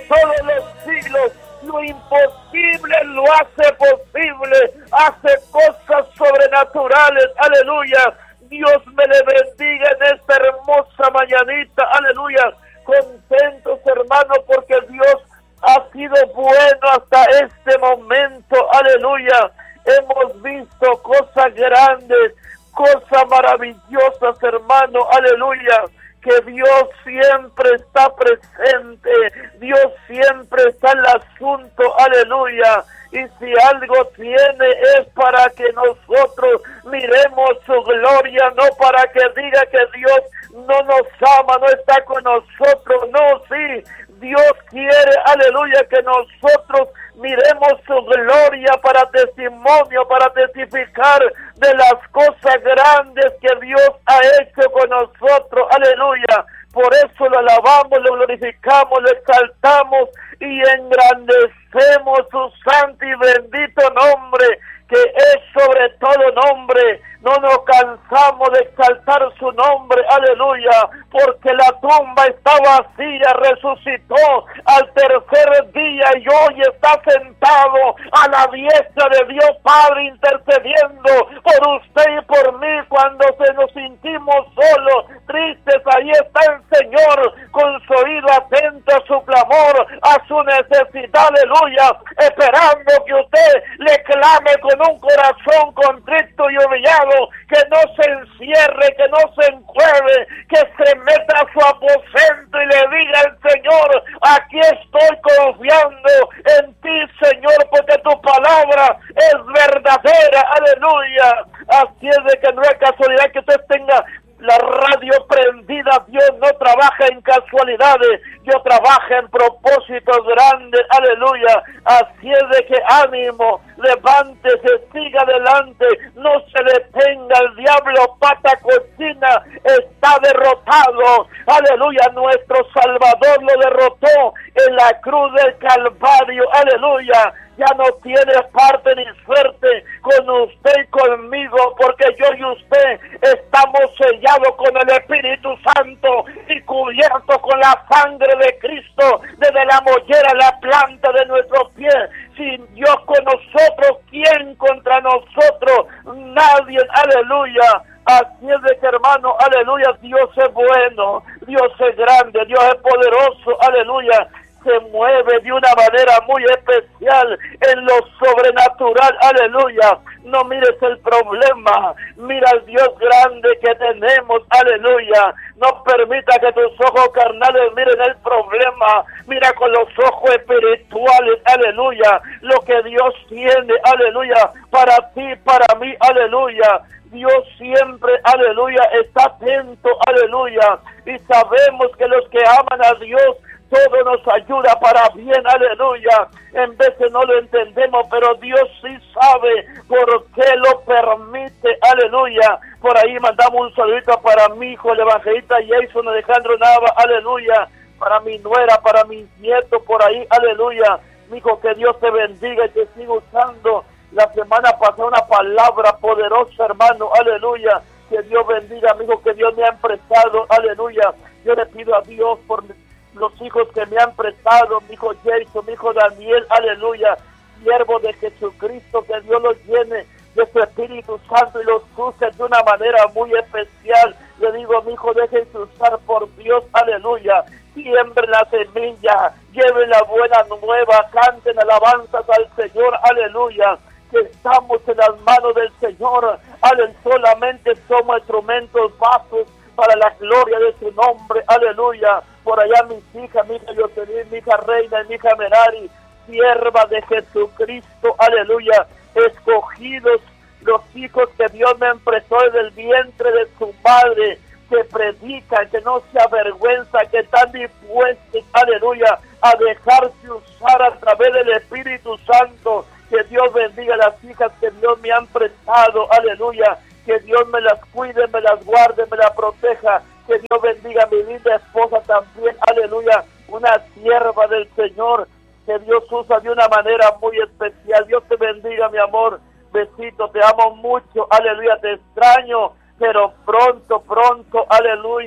todos los siglos. Lo imposible lo hace posible, hace cosas sobrenaturales, aleluya. Dios me le bendiga en esta hermosa mañanita, aleluya. Contentos, hermanos, porque Dios ha sido bueno hasta este momento, aleluya. Hemos visto cosas grandes, cosas maravillosas, hermano, aleluya. Que Dios siempre está presente, Dios siempre está en el asunto, aleluya. Y si algo tiene es para que nosotros miremos su gloria, no para que diga que Dios no nos ama, no está con nosotros, no, sí, Dios quiere, aleluya, que nosotros miremos su gloria para testimonio, para testificar de las cosas grandes que Dios ha hecho con nosotros, aleluya. Por eso lo alabamos, lo glorificamos, lo exaltamos y engrandecemos su santo y bendito nombre, que es sobre todo nombre. No nos cansamos de exaltar su nombre, aleluya, porque la tumba está vacía, resucitó al tercer día y hoy está sentado a la diestra de Dios Padre, intercediendo por usted y por mí. Cuando nos sentimos solos, tristes, ahí está el Señor con su oído atento a su clamor, a su necesidad, aleluya, esperando que usted le clame con un corazón contrito y humillado, que no se encierre, que no se encueve, que se meta a su aposento y le diga al Señor: aquí estoy confiando en ti, Señor, porque tu palabra es verdadera, aleluya. Así es de que no es casualidad que usted tenga la radio prendida. Dios no trabaja en casualidades, Dios trabaja en propósitos grandes, aleluya. Así es de que ánimo, levántese, siga adelante, no se detenga. El diablo, pata cochina, está derrotado, aleluya. Nuestro Salvador lo derrotó en la cruz del Calvario, aleluya. Ya no tiene parte ni suerte con usted y conmigo, porque yo y usted estamos sellados con el Espíritu Santo y cubiertos con la sangre de Cristo, desde la mollera a la planta de nuestros pies. Sin Dios con nosotros, ¿quién contra nosotros? Nadie, aleluya. Así es de que, hermano, aleluya, Dios es bueno, Dios es grande, Dios es poderoso, aleluya. Se mueve de una manera muy especial en lo sobrenatural, aleluya. No mires el problema, mira al Dios grande que tenemos, aleluya. No permita que tus ojos carnales miren el problema, mira con los ojos espirituales, aleluya, lo que Dios tiene, aleluya, para ti, para mí, aleluya. Dios siempre, aleluya, está atento, aleluya, y sabemos que los que aman a Dios, todo nos ayuda para bien, aleluya. En veces no lo entendemos, pero Dios sí sabe por qué lo permite, aleluya. Por ahí mandamos un saludito para mi hijo, el evangelista Jason Alejandro Nava, aleluya. Para mi nuera, para mis nietos, por ahí, aleluya. Mi hijo, que Dios te bendiga y te siga usando. La semana pasada una palabra poderosa, hermano, aleluya. Que Dios bendiga, amigo, que Dios me ha prestado, aleluya. Yo le pido a Dios por los hijos que me han prestado, mi hijo Jason, mi hijo Daniel, aleluya, siervo de Jesucristo, que Dios los llene de su Espíritu Santo y los use de una manera muy especial. Le digo, mi hijo, déjense usar por Dios, aleluya. Siembren la semilla, lleven la buena nueva, canten alabanzas al Señor, aleluya. Que estamos en las manos del Señor, aleluya. Solamente somos instrumentos vasos para la gloria de su nombre, aleluya. Por allá mis hijas, mi hija Jocelyn, mi hija Reina y mi hija Merari, sierva de Jesucristo, aleluya, escogidos, los hijos que Dios me emprestó desde el vientre de su madre, que predican, que no se avergüenza, que están dispuestos, aleluya, a dejarse usar a través del Espíritu Santo. Que Dios bendiga a las hijas que Dios me han prestado, aleluya. Que Dios me las cuide, me las guarde, me las proteja. Que Dios bendiga a mi linda esposa también, aleluya. Una sierva del Señor que Dios usa de una manera muy especial. Dios te bendiga, mi amor. Besito, te amo mucho, aleluya. Te extraño, pero pronto, aleluya,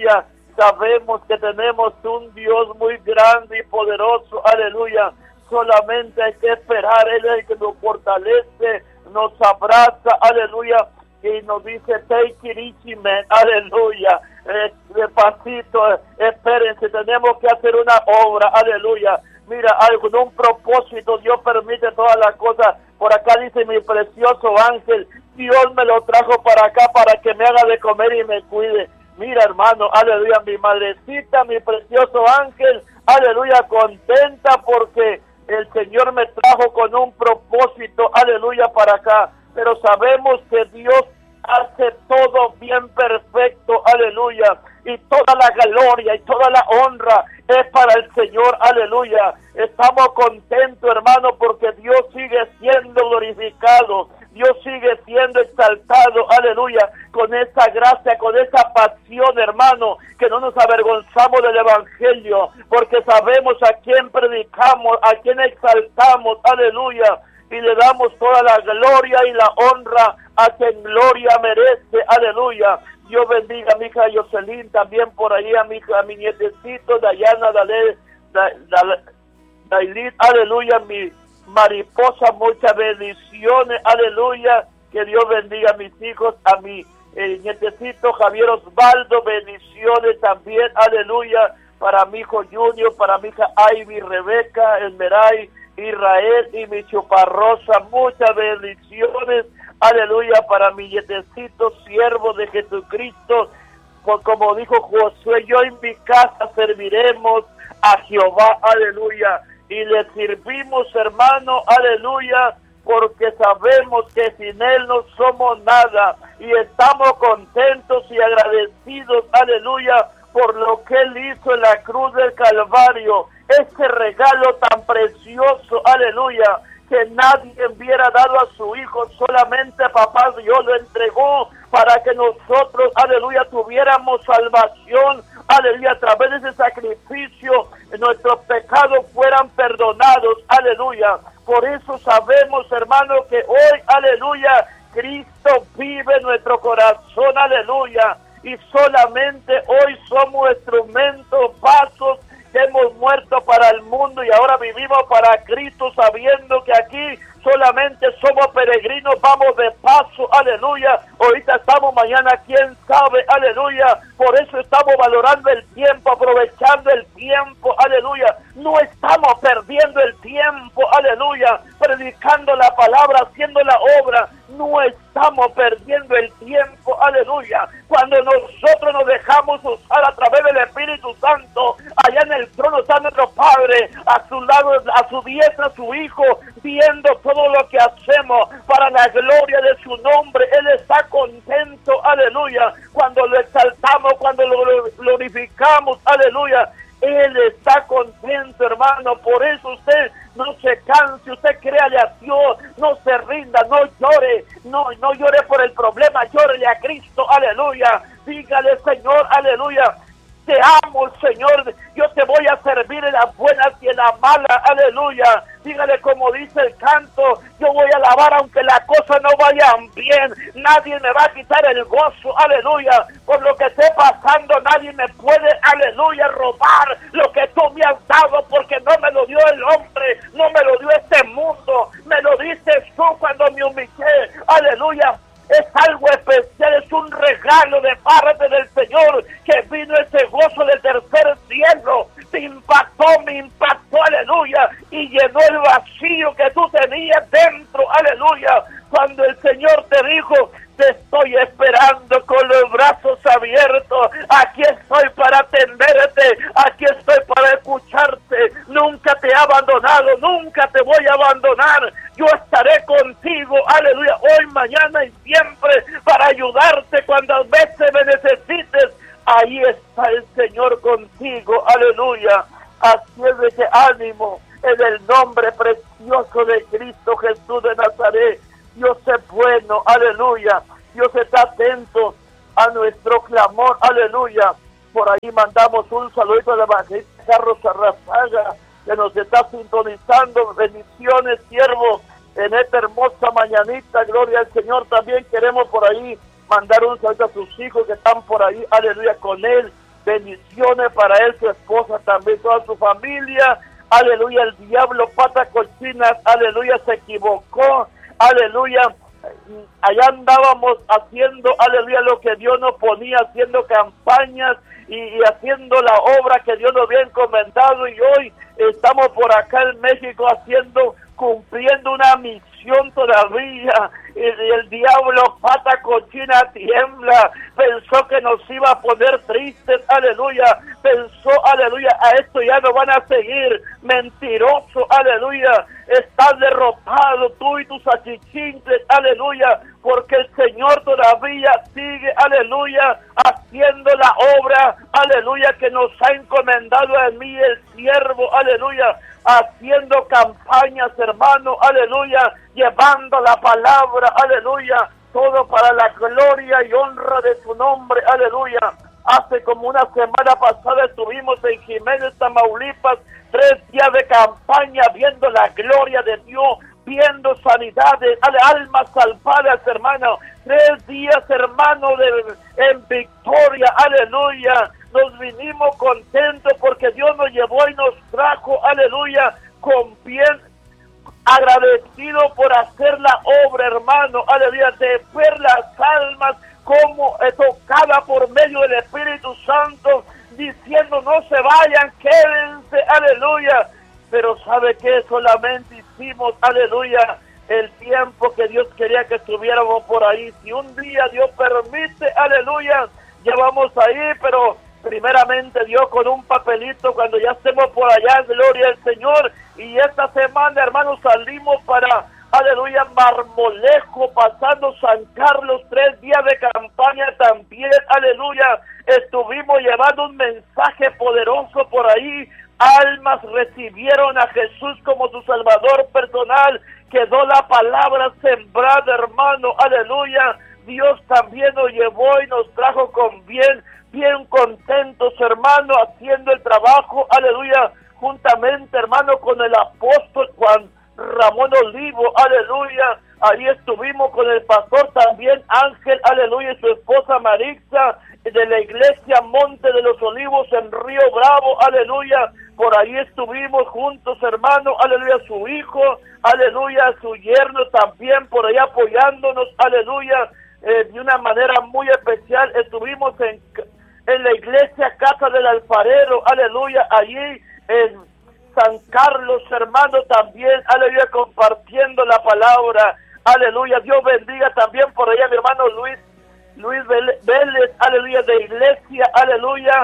Sabemos que tenemos un Dios muy grande y poderoso, aleluya. Solamente hay que esperar, Él es el que nos fortalece, nos abraza, aleluya, y nos dice, take it easy, man, aleluya. Despacito, espérense, tenemos que hacer una obra, aleluya. Mira, con un propósito Dios permite todas las cosas. Por acá dice mi precioso ángel, Dios me lo trajo para acá para que me haga de comer y me cuide. Mira, hermano, aleluya, mi madrecita, mi precioso ángel, aleluya, contenta porque el Señor me trajo con un propósito, aleluya, para acá. Pero sabemos que Dios hace todo bien perfecto, aleluya. Y toda la gloria y toda la honra es para el Señor, aleluya. Estamos contentos, hermano, porque Dios sigue siendo glorificado. Dios sigue siendo exaltado, aleluya, con esa gracia, con esa pasión, hermano, que no nos avergonzamos del Evangelio, porque sabemos a quién predicamos, a quién exaltamos, aleluya, y le damos toda la gloria y la honra a quien gloria merece, aleluya. Dios bendiga a mi hija Jocelyn, también por ahí a mi nietecito, Dayana, Dailid, aleluya, mi mariposa, muchas bendiciones, aleluya, que Dios bendiga a mis hijos, a mi nietecito Javier Osvaldo, bendiciones también, aleluya, para mi hijo Junior, para mi hija Ivy, Rebeca, Elmeray, Israel y mi chuparrosa, muchas bendiciones, aleluya, para mi nietecito, siervo de Jesucristo, pues como dijo Josué, yo en mi casa serviremos a Jehová, aleluya, y le servimos, hermano, aleluya, porque sabemos que sin Él no somos nada, y estamos contentos y agradecidos, aleluya, por lo que Él hizo en la cruz del Calvario, ese regalo tan precioso, aleluya, que nadie hubiera dado a su Hijo, solamente papá Dios lo entregó para que nosotros, aleluya, tuviéramos salvación, aleluya, a través de ese sacrificio, nuestros pecados fueran perdonados, aleluya. Por eso sabemos, hermano, que hoy, aleluya, Cristo vive en nuestro corazón, aleluya, y solamente hoy somos instrumentos, vasos, que hemos muerto para el mundo y ahora vivimos para Cristo, sabiendo que aquí solamente somos peregrinos, vamos de paso, aleluya. Ahorita estamos, mañana quién sabe, aleluya. Por eso estamos valorando el tiempo, aprovechando el tiempo, aleluya. No estamos perdiendo el tiempo, aleluya, predicando la palabra, haciendo la obra. No estamos perdiendo el tiempo, aleluya. Cuando nosotros nos dejamos usar a través del Espíritu Santo, allá en el trono está nuestro Padre, a su lado, a su diestra su Hijo, viendo todo lo que hacemos para la gloria de su nombre. Él está contento, aleluya, cuando lo exaltamos, cuando lo glorificamos, aleluya. Él está contento, hermano. Por eso usted no se canse, usted créale a Dios, no se rinda, no llore, no llore por el problema, llórele a Cristo, aleluya. Dígale, Señor, aleluya, te amo, Señor, yo te voy a servir en las buenas y en las malas, aleluya. Dígale como dice el canto, yo voy a alabar aunque las cosas no vayan bien, nadie me va a quitar el gozo, aleluya. Por lo que esté pasando, nadie me puede, aleluya, robar lo que tú me has dado, porque no me lo dio el hombre, no me lo dio este mundo, me lo dices tú cuando me humillé, aleluya. Es algo especial, es un regalo de parte del Señor, que vino ese gozo del tercer cielo, me impactó, aleluya, y llenó el vacío que tú tenías dentro, aleluya, cuando el Señor te dijo, te estoy esperando con los brazos abiertos, aquí estoy para atenderte, aquí estoy para escucharte, nunca te he abandonado, nunca te voy a abandonar, yo estaré contigo, aleluya, hoy, mañana y siempre, para ayudarte cuando a veces me necesites, ahí está el Señor contigo, aleluya. Así es de que ánimo, en el nombre precioso de Cristo Jesús de Nazaret. Dios es bueno, aleluya. Dios está atento a nuestro clamor, aleluya. Por ahí mandamos un saludito al evangelista Carlos Arrazaga, que nos está sintonizando. Bendiciones, siervo, en esta hermosa mañanita, gloria al Señor. También queremos por ahí mandar un saludo a sus hijos que están por ahí, aleluya, con él, bendiciones para él, su esposa también, toda su familia. Aleluya, el diablo pata cochinas, aleluya, se equivocó, aleluya. Allá andábamos haciendo, aleluya, lo que Dios nos ponía, haciendo campañas y haciendo la obra que Dios nos había encomendado, y hoy estamos por acá en México cumpliendo una misión todavía. El diablo pata cochina tiembla, pensó que nos iba a poner tristes, aleluya, pensó, aleluya, a esto ya no van a seguir, mentiroso, aleluya, estás derrotado tú y tus achichincles, aleluya, porque el Señor todavía sigue, aleluya, haciendo la obra, aleluya, que nos ha encomendado a mí el siervo, aleluya, haciendo campañas, hermano, aleluya, llevando la palabra, aleluya, todo para la gloria y honra de su nombre, aleluya. Hace como una semana pasada estuvimos en Jiménez, Tamaulipas, 3 días de campaña, viendo la gloria de Dios, viendo sanidades, almas salvadas, hermano. 3 días, hermano, en victoria, aleluya. Nos vinimos contentos porque Dios nos llevó y nos trajo, aleluya, con bien, agradecido por hacer la obra, hermano, aleluya, de ver las almas como tocada por medio del Espíritu Santo, diciendo no se vayan, quédense, aleluya. Pero ¿sabe qué? Solamente hicimos, aleluya, el tiempo que Dios quería que estuviéramos por ahí. Si un día Dios permite, aleluya, ya vamos ahí, pero primeramente Dios con un papelito cuando ya estemos por allá, gloria al Señor. Y esta semana, hermanos, salimos para, aleluya, Marmolejo, pasando San Carlos, 3 días de campaña también, aleluya. Estuvimos llevando un mensaje poderoso por ahí. Almas recibieron a Jesús como su Salvador personal. Quedó la palabra sembrada, hermano, aleluya. Dios también nos llevó y nos trajo con bien contentos, hermano, haciendo el trabajo, aleluya, juntamente, hermano, con el apóstol Juan Ramón Olivo, aleluya. Ahí estuvimos con el pastor también Ángel, aleluya, y su esposa Marixa, de la iglesia Monte de los Olivos en Río Bravo, aleluya. Por ahí estuvimos juntos, hermano, aleluya, su hijo, aleluya, su yerno también por ahí apoyándonos, aleluya, de una manera muy especial. Estuvimos en la iglesia Casa del Alfarero, aleluya, allí en San Carlos, hermano, también, aleluya, compartiendo la palabra, aleluya. Dios bendiga también por allá mi hermano Luis Vélez, aleluya, de iglesia, aleluya,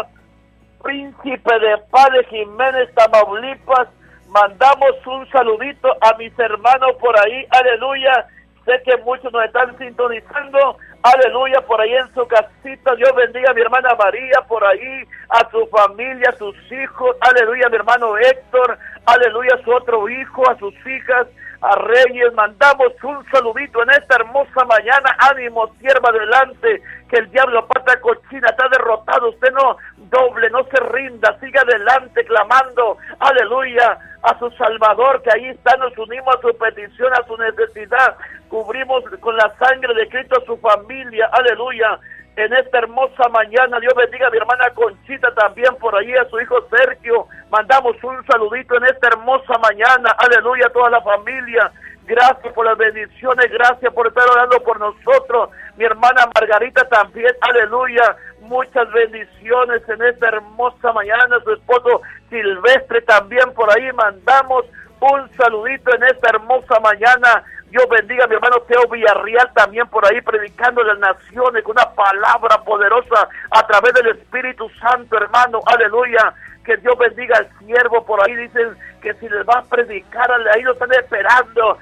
Príncipe de Paz de Jiménez, Tamaulipas. Mandamos un saludito a mis hermanos por ahí, aleluya. Sé que muchos nos están sintonizando, aleluya, por ahí en su casita. Dios bendiga a mi hermana María, por ahí, a su familia, a sus hijos, aleluya, a mi hermano Héctor, aleluya, a su otro hijo, a sus hijas, a Reyes. Mandamos un saludito en esta hermosa mañana. Ánimo, sierva, adelante, que el diablo pata cochina está derrotado. Usted no doble, no se rinda, siga adelante clamando, aleluya, a su Salvador, que ahí está. Nos unimos a su petición, a su necesidad. Cubrimos con la sangre de Cristo a su familia, aleluya. En esta hermosa mañana, Dios bendiga a mi hermana Conchita también por ahí, a su hijo Sergio. Mandamos un saludito en esta hermosa mañana, aleluya, a toda la familia. Gracias por las bendiciones, gracias por estar orando por nosotros. Mi hermana Margarita también, aleluya. Muchas bendiciones en esta hermosa mañana. Su esposo Silvestre también por ahí. Mandamos un saludito en esta hermosa mañana. Dios bendiga a mi hermano Teo Villarreal también por ahí, predicando a las naciones con una palabra poderosa a través del Espíritu Santo, hermano, aleluya. Que Dios bendiga al siervo por ahí. Dicen que si les va a predicar, ahí lo están esperando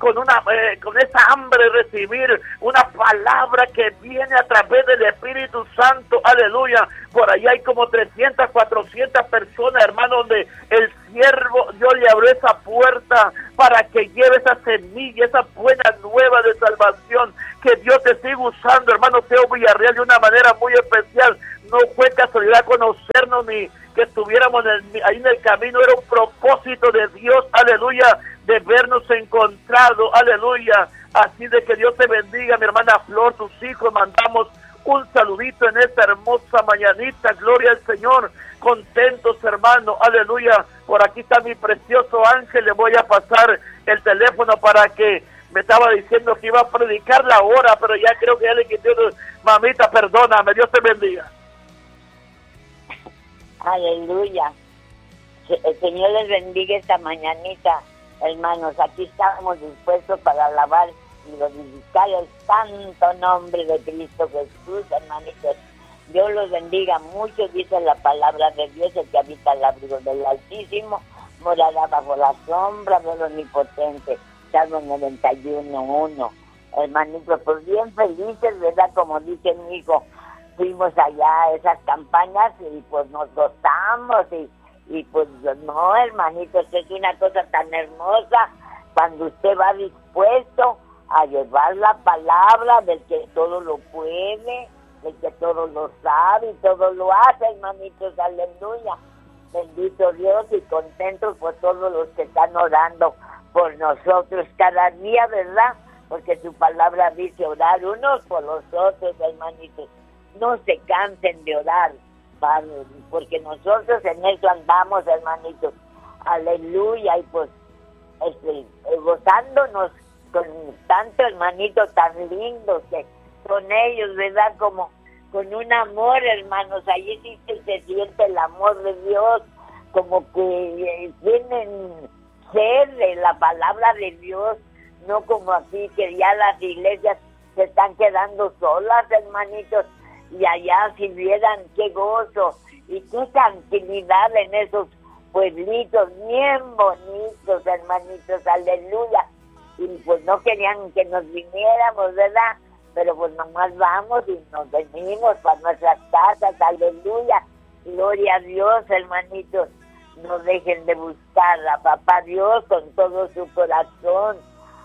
con esa hambre de recibir una palabra que viene a través del Espíritu Santo, aleluya. Por ahí hay como 300, 400 personas, hermano, donde el siervo, Dios le abrió esa puerta para que lleve esa semilla, esa buena nueva de salvación. Que Dios te siga usando, hermano Teo Villarreal, de una manera muy especial. No fue casualidad conocernos ni que estuviéramos ahí en el camino, era un propósito de Dios, aleluya, de vernos encontrado, aleluya. Así de que Dios te bendiga, mi hermana Flor, tus hijos. Mandamos un saludito en esta hermosa mañanita, gloria al Señor, contentos hermano, aleluya. Por aquí está mi precioso Ángel, le voy a pasar el teléfono para que me estaba diciendo que iba a predicar la hora, pero ya creo que ya le quité. Mamita, perdóname, Dios te bendiga. Aleluya. El Señor les bendiga esta mañanita, hermanos. Aquí estamos dispuestos para alabar y glorificar el santo nombre de Cristo Jesús, hermanitos. Dios los bendiga mucho, dice la palabra de Dios, el que habita al abrigo del Altísimo, morará bajo la sombra del Omnipotente. Salmo 91:1. Hermanitos, pues bien felices, ¿verdad? Como dice mi hijo, fuimos allá a esas campañas y pues nos gozamos y pues no, hermanitos, es una cosa tan hermosa cuando usted va dispuesto a llevar la palabra del que todo lo puede, del que todo lo sabe y todo lo hace, hermanitos, aleluya. Bendito Dios, y contentos por todos los que están orando por nosotros cada día, ¿verdad? Porque su palabra dice orar unos por los otros, hermanitos. No se cansen de orar, porque nosotros en eso andamos, hermanitos. Aleluya, y pues gozándonos con tanto hermanito tan lindos que con ellos, ¿verdad? Como con un amor, hermanos. Allí sí se siente el amor de Dios, como que tienen sed de la palabra de Dios, no como aquí que ya las iglesias se están quedando solas, hermanitos. Y allá si vieran qué gozo y qué tranquilidad en esos pueblitos bien bonitos, hermanitos, aleluya. Y pues no querían que nos viniéramos, ¿verdad? Pero pues nomás vamos y nos venimos para nuestras casas, aleluya. Gloria a Dios, hermanitos. No dejen de buscar a Papá Dios con todo su corazón.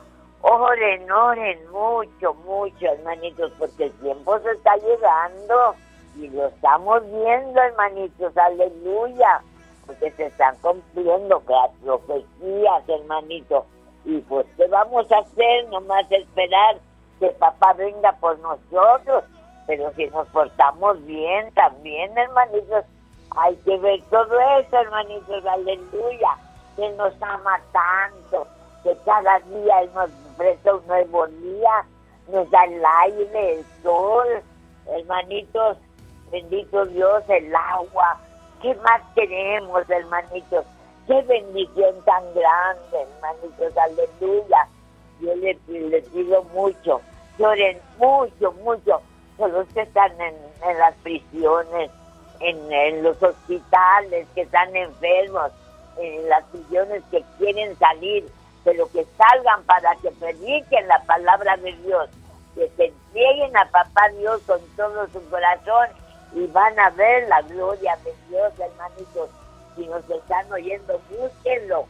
Oren, oren mucho, mucho, hermanitos, porque el tiempo se está llegando y lo estamos viendo, hermanitos, aleluya, porque se están cumpliendo las profecías, hermanitos. Y pues, ¿qué vamos a hacer? Nomás esperar que Papá venga por nosotros, pero si nos portamos bien también, hermanitos, hay que ver todo eso, hermanitos, aleluya, que nos ama tanto, que cada día Él nos ofrece un nuevo día, nos da el aire, el sol, hermanitos, bendito Dios, el agua. ¿Qué más queremos, hermanitos? Qué bendición tan grande, hermanitos, aleluya. Yo les pido mucho, lloren mucho, mucho, por los que están en las prisiones, en los hospitales, que están enfermos, en las prisiones que quieren salir, pero que salgan para que prediquen la palabra de Dios, que se entreguen a Papá Dios con todo su corazón y van a ver la gloria de Dios, hermanitos. Si nos están oyendo, búsquenlo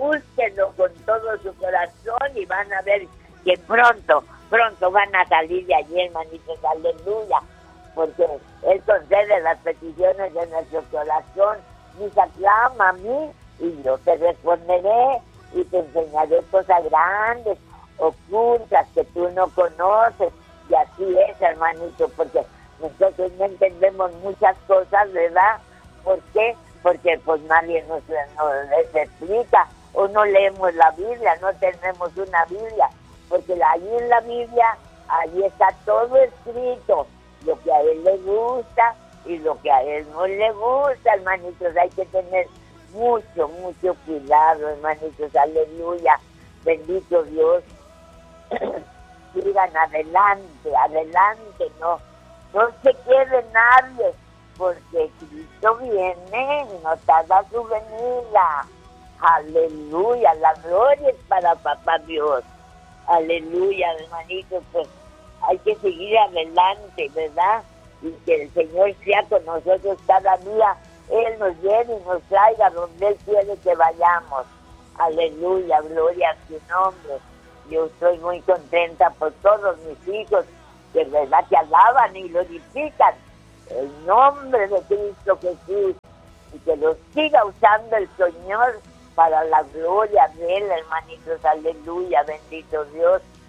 con todo su corazón y van a ver que pronto van a salir de allí, hermanitos, aleluya, porque Él concede las peticiones de nuestro corazón. Dice, clama a mí y yo te responderé y te enseñaré cosas grandes, ocultas, que tú no conoces. Y así es, hermanito, porque nosotros no entendemos muchas cosas, ¿verdad? ¿Por qué? Porque pues nadie nos les explica, o no leemos la Biblia, no tenemos una Biblia, porque ahí en la Biblia, ahí está todo escrito, lo que a Él le gusta y lo que a Él no le gusta, hermanitos. Hay que tener mucho, mucho cuidado, hermanitos, aleluya, bendito Dios. Sigan adelante, no se quede nadie, porque Cristo viene y no tarda su venida, aleluya, la gloria es para Papá Dios, aleluya, hermanitos. Pues hay que seguir adelante, ¿verdad? Y que el Señor sea con nosotros cada día, Él nos lleve y nos traiga donde Él quiere que vayamos, aleluya, gloria a su nombre. Yo estoy muy contenta por todos mis hijos, que verdad que alaban y glorifican el nombre de Cristo Jesús, y que los siga usando el Señor para la gloria de Él, hermanitos, aleluya, bendito Dios.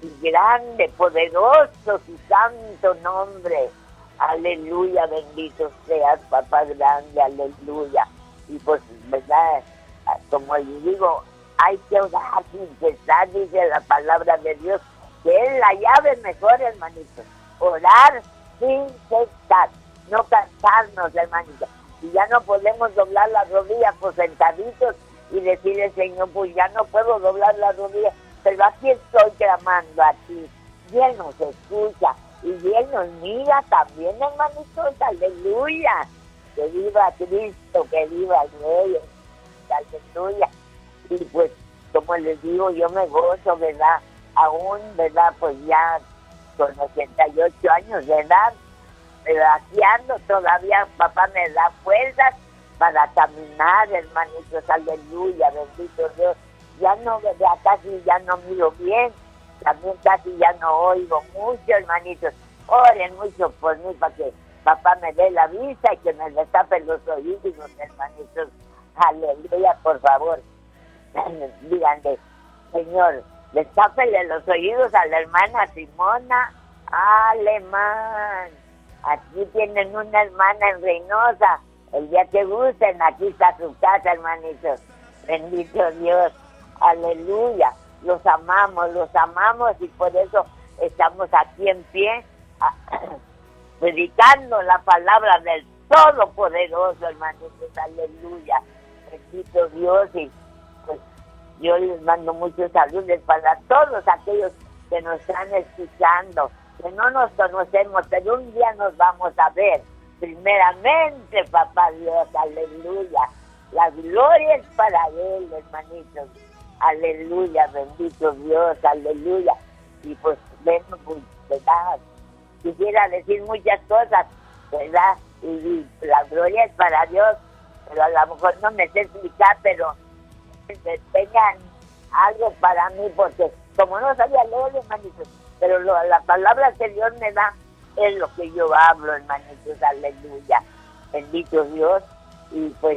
y grande, poderoso su santo nombre. Aleluya, bendito seas, papá grande, aleluya. Y pues, verdad, como les digo, hay que orar sin cesar, dice la palabra de Dios, que es la llave mejor, hermanito. Orar sin cesar, no cansarnos, hermanito. Y ya no podemos doblar las rodillas, pues sentaditos, y decirle, Señor, pues ya no puedo doblar las rodillas, pero aquí estoy clamando a ti. Y Él nos escucha, y Él nos mira también, hermanitos, aleluya. Que viva Cristo, que viva el Rey, aleluya. Y pues, como les digo, yo me gozo, ¿verdad? Aún, ¿verdad? Pues ya con 88 años de edad, pero aquí ando todavía, papá me da fuerzas para caminar, hermanitos, aleluya, bendito Dios. Ya no, ¿verdad? Casi ya no miro bien, también casi ya no oigo mucho, hermanitos. Oren mucho por mí para que papá me dé la vista y que me destape los oídos, hermanitos. Aleluya, por favor. Díganle, Señor, destápele los oídos a la hermana Simona Alemán. Aquí tienen una hermana en Reynosa. El día que gusten, aquí está su casa, hermanitos. Bendito Dios. Aleluya. Los amamos y por eso estamos aquí en pie predicando la palabra del Todopoderoso, hermanitos. Aleluya. Bendito Dios. Y pues yo les mando muchos saludos para todos aquellos que nos están escuchando, que no nos conocemos, pero un día nos vamos a ver. Primeramente, papá Dios, aleluya. La gloria es para Él, hermanitos. Aleluya, bendito Dios, aleluya. Y pues, bueno, pues, ¿verdad? Quisiera decir muchas cosas, ¿verdad? Y la gloria es para Dios, pero a lo mejor no me sé explicar, pero que tengan algo para mí, porque como no sabía leer, hermanitos, pero la palabra que Dios me da es lo que yo hablo, hermanitos, aleluya, bendito Dios. Y pues,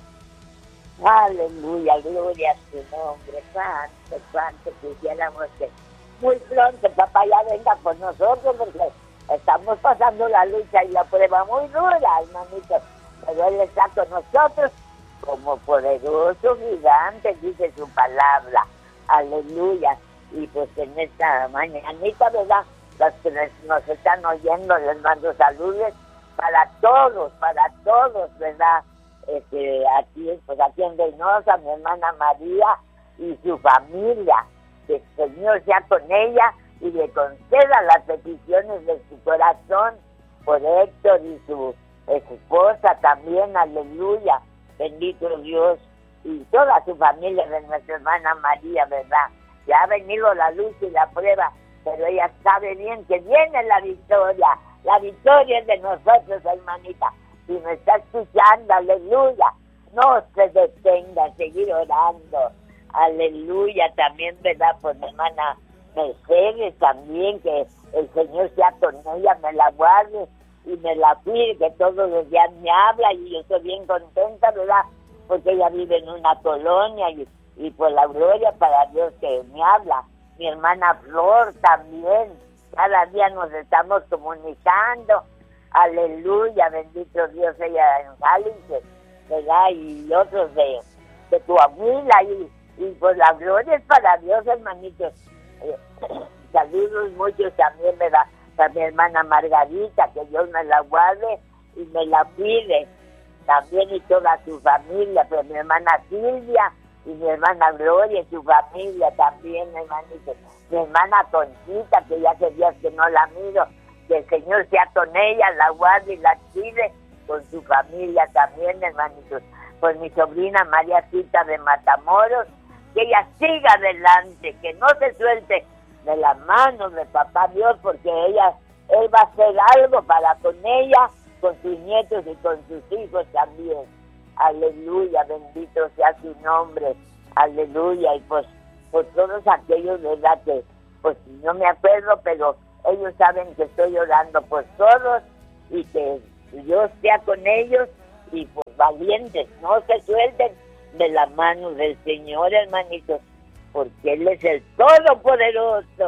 aleluya, gloria a su nombre, santo, quisiéramos que muy pronto papá ya venga por nosotros, porque estamos pasando la lucha y la prueba muy dura, hermanitos, pero Él está con nosotros como poderoso gigante, dice su palabra, aleluya. Y pues en esta mañanita, ¿verdad? Los que nos están oyendo, les mando saludos para todos, ¿verdad? Aquí, pues aquí en Reynosa, mi hermana María y su familia, que el Señor sea con ella y le conceda las peticiones de su corazón por Héctor y su esposa también, aleluya, bendito Dios, y toda su familia de nuestra hermana María, ¿verdad? Ya ha venido la luz y la prueba, pero ella sabe bien que viene la victoria es de nosotros, hermanita. Si me está escuchando, aleluya, no se detenga, seguir orando, aleluya, también, ¿verdad? Pues mi hermana Mercedes también, que el Señor sea con ella, me la guarde y me la cuide, que todos los días me habla y yo estoy bien contenta, ¿verdad? Porque ella vive en una colonia y pues la gloria para Dios que me habla. Mi hermana Flor también, cada día nos estamos comunicando, aleluya, bendito Dios, ella en Jalisco, ¿verdad? Y otros de Coahuila, y pues la gloria es para Dios, hermanitos. Saludos muchos también, ¿verdad? Para mi hermana Margarita, que Dios me la guarde y me la cuide, también y toda su familia, pero mi hermana Silvia y mi hermana Gloria y su familia también, hermanitos. Mi hermana Conchita, que ya hace días que no la miro, que el Señor sea con ella, la guarde y la cuide, con su familia también, hermanitos. Pues mi sobrina Mariacita de Matamoros, que ella siga adelante, que no se suelte de la mano de papá Dios, porque Él va a hacer algo para con ella, con sus nietos y con sus hijos también. Aleluya, bendito sea su nombre, aleluya. Y pues por todos aquellos, ¿verdad? Que pues no me acuerdo, pero ellos saben que estoy orando por todos y que Dios sea con ellos y pues valientes, no se suelten de la mano del Señor, hermanitos, porque Él es el Todopoderoso,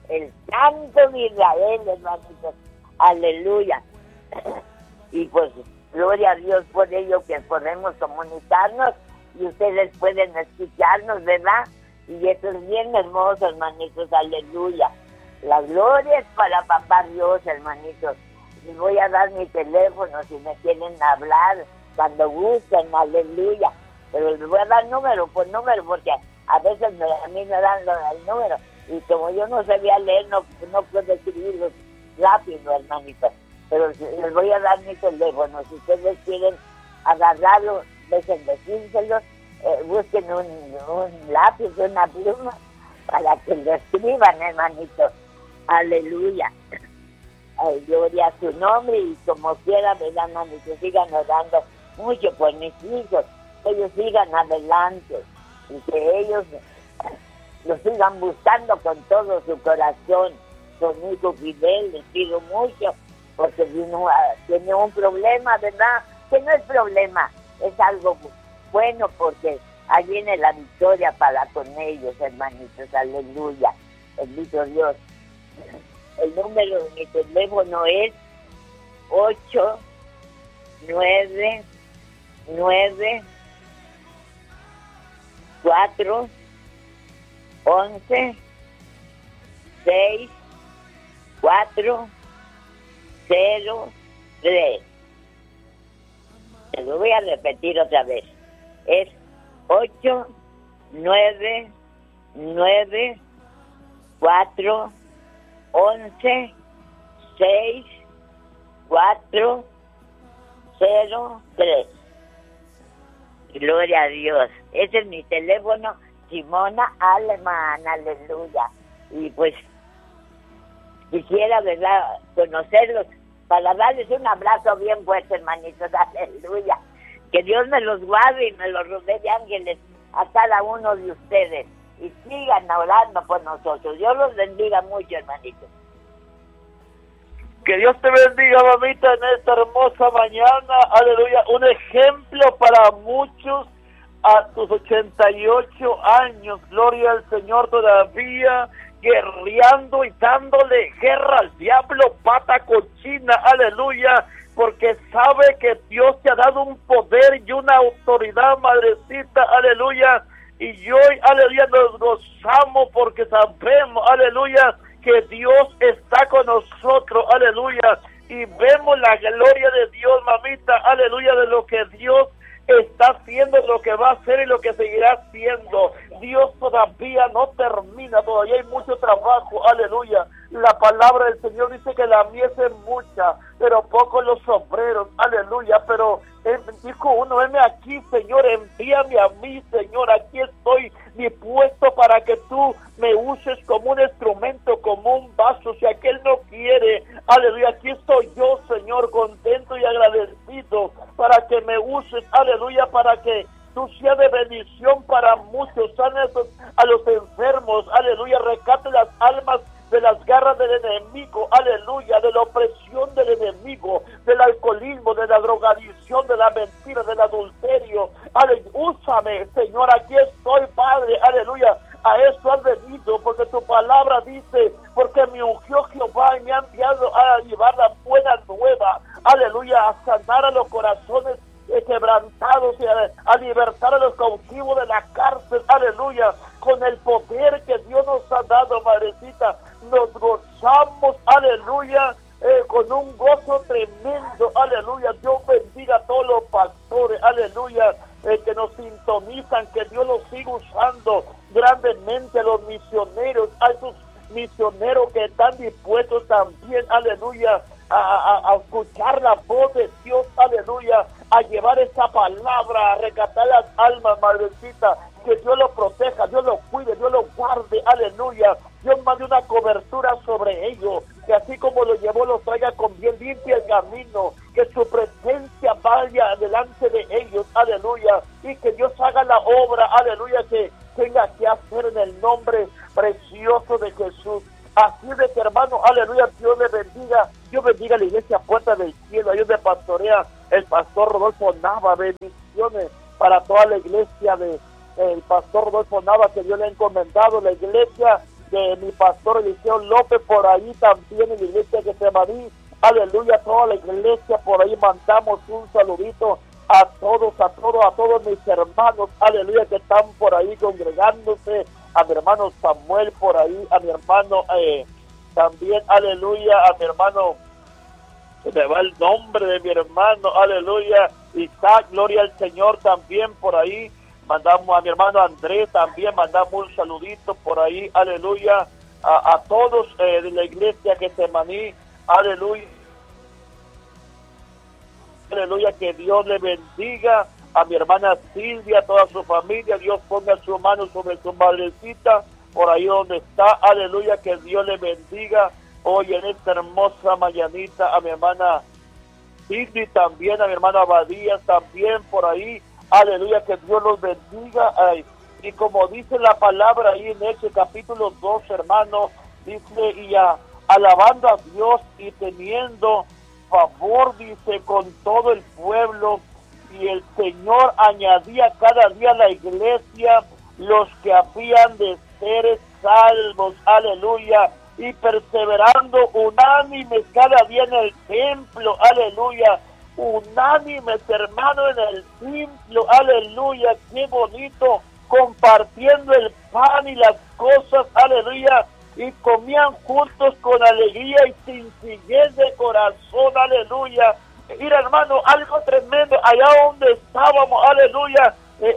el Santo de Israel, hermanitos. Aleluya. Y pues, gloria a Dios por ello que podemos comunicarnos y ustedes pueden escucharnos, ¿verdad? Y eso es bien hermoso, hermanitos. Aleluya. La gloria es para Papá Dios, hermanitos. Les voy a dar mi teléfono si me quieren hablar cuando gusten, aleluya. Pero les voy a dar número por número porque a veces a mí me dan el número y como yo no sabía leer no puedo escribirlo rápido, hermanitos. Pero les voy a dar mi teléfono. Si ustedes quieren agarrarlo, dejen decírselo, busquen un lápiz, una pluma para que lo escriban, hermanitos. Aleluya. Ay, gloria a su nombre y como quiera, ¿verdad, hermanitos? Sigan orando mucho por mis hijos, que ellos sigan adelante y que ellos lo sigan buscando con todo su corazón. Con hijo Fidel les pido mucho porque tiene un problema, ¿verdad? Que no es problema, es algo bueno porque ahí viene la victoria para con ellos, hermanitos. Aleluya, bendito Dios. El número de mi teléfono es 899-411-6403. Se lo voy a repetir otra vez. Es 899-411-6403. Gloria a Dios. Ese es mi teléfono, Simona Alemán, aleluya. Y pues quisiera, ¿verdad?, conocerlos para darles un abrazo bien fuerte, hermanitos, aleluya. Que Dios me los guarde y me los rodee de ángeles a cada uno de ustedes. Y sigan orando por nosotros. Dios los bendiga mucho, hermanitos. Que Dios te bendiga, mamita, en esta hermosa mañana. Aleluya. Un ejemplo para muchos a tus 88 años. Gloria al Señor todavía, guerreando y dándole guerra al diablo, pata cochina. Aleluya. Porque sabe que Dios te ha dado un poder y una autoridad, madrecita. Aleluya. Y hoy, aleluya, nos gozamos porque sabemos, aleluya, que Dios está con nosotros, aleluya, y vemos la gloria de Dios, mamita, aleluya, de lo que Dios está haciendo, lo que va a hacer y lo que seguirá haciendo. Dios todavía no termina, todavía hay mucho trabajo, aleluya. La palabra del Señor dice que la mies es mucha, pero pocos los obreros, aleluya. Pero dijo uno, heme aquí, Señor, envíame a mí, Señor, aquí estoy dispuesto para que tú me uses como un instrumento, como un vaso. Si aquel no quiere, aleluya, aquí estoy yo, Señor, contento y agradecido para que me uses, aleluya, para que tú seas de bendición para muchos. Sana a los enfermos, aleluya, rescate las almas de las garras del enemigo, aleluya, de la opresión del enemigo, del alcoholismo, de la drogadicción, de la mentira, del adulterio. Úsame, Señor, aquí estoy, Padre, aleluya. A eso has venido, porque tu palabra dice, porque me ungió Jehová y me ha enviado a llevar la buena nueva, aleluya, a sanar a los corazones quebrantados y a libertar a los cautivos de la cárcel, aleluya, con el poder que Dios nos ha dado, madrecita, nos gozamos, aleluya, con un gozo tremendo, aleluya. Dios bendiga a todos los pastores, aleluya, que nos sintonizan, que Dios los siga usando grandemente, los misioneros, a esos misioneros que están dispuestos también, aleluya, a escuchar la voz de Dios, aleluya, a llevar esa palabra, a rescatar las almas, madrecita. Que Dios los proteja, Dios los cuide, Dios los guarde, aleluya. Dios mande una cobertura sobre ellos, que así como los llevó, los traiga con bien limpio el camino, que su presencia vaya delante de ellos, aleluya, y que Dios haga la obra, aleluya, que tenga que hacer en el nombre precioso de Jesús. Así de que, hermano, aleluya, Dios le bendiga, Dios bendiga a la iglesia Puerta del Cielo, ahí donde pastorea el pastor Rodolfo Nava. Bendiciones para toda la iglesia de el pastor Rodolfo Nava, que Dios le ha encomendado, la iglesia de mi pastor Eliseo López, por ahí también en la iglesia de Getsemaní, aleluya, toda la iglesia, por ahí mandamos un saludito a todos mis hermanos, aleluya, que están por ahí congregándose, a mi hermano Samuel por ahí, a mi hermano también, aleluya, a mi hermano, se me va el nombre de mi hermano, aleluya, Isaac, gloria al Señor, también por ahí, mandamos a mi hermano Andrés, también mandamos un saludito por ahí, aleluya, a todos de la iglesia Getsemaní, aleluya, aleluya, que Dios le bendiga a mi hermana Silvia, a toda su familia, Dios ponga su mano sobre su madrecita, por ahí donde está, aleluya, que Dios le bendiga hoy en esta hermosa mañanita, a mi hermana Cindy también, a mi hermana Abadías también, por ahí, aleluya, que Dios los bendiga, y como dice la palabra ahí en ese capítulo 2, hermano, dice, y alabando a Dios y teniendo favor, dice, con todo el pueblo, y el Señor añadía cada día a la iglesia los que habían de ser salvos, aleluya, y perseverando unánimes cada día en el templo, aleluya, unánimes, hermano, en el templo, aleluya, qué bonito, compartiendo el pan y las cosas, aleluya, y comían juntos con alegría y sencillez de corazón, aleluya. Mira, hermano, algo tremendo, allá donde estábamos, aleluya,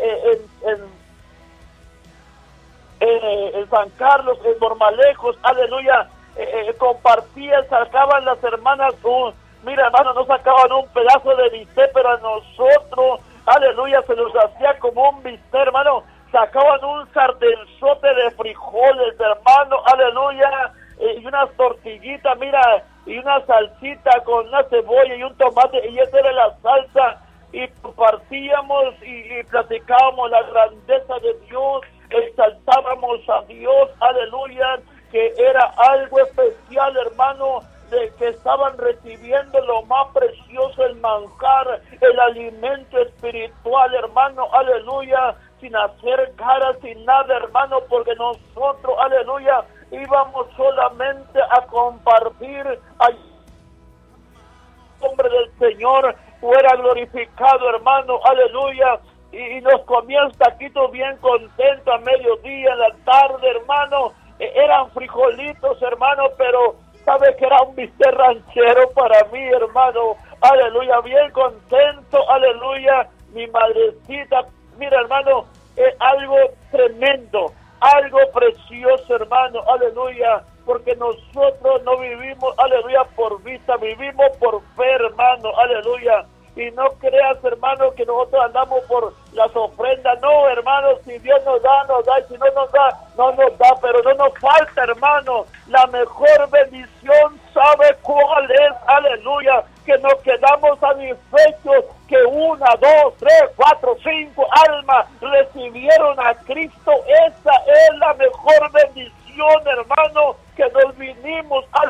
en San Carlos, en Mormalejos, aleluya, compartían, sacaban las hermanas, mira, hermano, no sacaban un pedazo de bistec, pero a nosotros, aleluya, se nos hacía como un bistec, hermano, sacaban un sartenzote de frijoles, hermano, aleluya, y unas tortillitas, mira, y una salsita con una cebolla y un tomate, y esa era la salsa, y compartíamos y platicábamos la grandeza de Dios, exaltábamos a Dios, aleluya, que era algo especial, hermano, de que estaban recibiendo lo más precioso, el manjar, el alimento espiritual, hermano, aleluya, sin hacer cara, sin nada, hermano, porque nosotros, aleluya, íbamos solamente a compartir al nombre del Señor, fuera glorificado, hermano, aleluya, y nos comían taquitos bien contentos a mediodía, en la tarde, hermano, eran frijolitos, hermano, pero sabe que era un bistec ranchero para mí, hermano, aleluya, bien contento, aleluya, mi madrecita, mira, hermano, es algo tremendo, algo precioso, hermano, aleluya, porque nosotros no vivimos, aleluya, por vista, vivimos por fe, hermano, aleluya, y no creas, hermano, que nosotros andamos por las ofrendas, no, hermano, si Dios nos da, y si no nos da, no nos da, pero no nos falta, hermano, la mejor bendición, ¿sabe cuál es? Aleluya, que nos quedamos satisfechos, que 1, 2, 3, 4, 5 almas recibieron a Cristo, esa es la mejor bendición, hermano, que nos vinimos a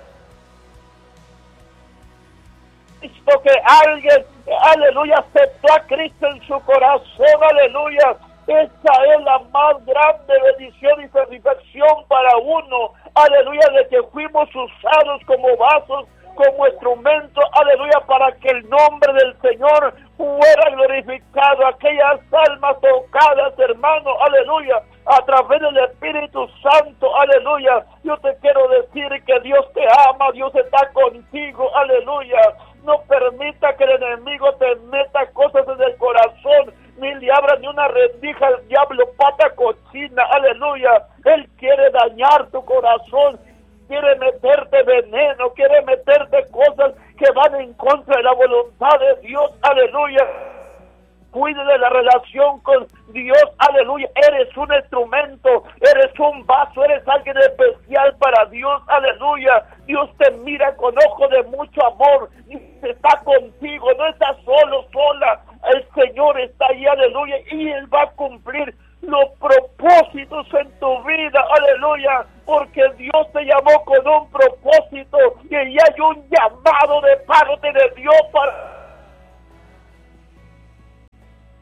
Cristo, que alguien, aleluya, aceptó a Cristo en su corazón, aleluya, esa es la más grande bendición y satisfacción para uno, aleluya, de que fuimos usados como vasos, como instrumento, aleluya, para que el nombre del Señor fuera glorificado, aquellas almas tocadas, hermano, aleluya, a través del Espíritu Santo, aleluya, yo te quiero decir que Dios te ama, Dios está contigo, aleluya, no permita que el enemigo te meta cosas en el corazón, ni le abra ni una rendija al diablo, pata cochina, aleluya, él quiere dañar tu corazón, quiere meterte veneno, quiere meterte cosas que van en contra de la voluntad de Dios, aleluya. Cuide de la relación con Dios, aleluya, eres un instrumento, eres un vaso, eres alguien especial para Dios, aleluya, Dios te mira con ojo de mucho amor, Dios está contigo, no estás solo, sola, el Señor está ahí, aleluya, y Él va a cumplir los propósitos en tu vida, aleluya, porque Dios te llamó con un propósito, y hay un llamado de parte de Dios para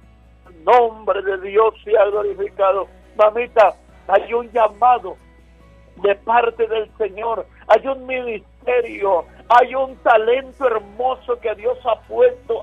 nombre de Dios sea glorificado. Mamita, hay un llamado de parte del Señor. Hay un ministerio, hay un talento hermoso que Dios ha puesto